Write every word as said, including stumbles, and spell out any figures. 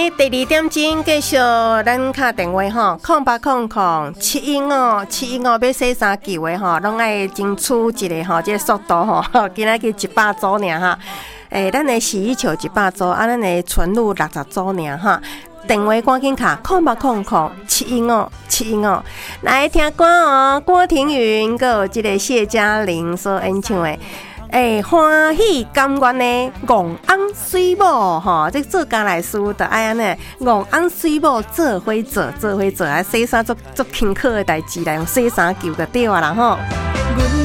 第二点钟继续咱敲电话吼，空八空空七一五七一五要洗衫球的吼，拢爱争取一个吼，这个速度吼，今仔日一百组尔哈。诶，咱的洗衣球一百组，啊，咱的纯露六十组尔哈。电话赶紧卡空八空空七一五七一五，来听歌哦，郭庭云个这个谢嘉玲所演唱的。诶、欸，欢喜甘愿的戆翁水某吼，这做家内事就爱安尼，戆翁水某做伙做，做伙做啊，洗衫做做轻巧的代志来，用洗衫球就对啊啦吼。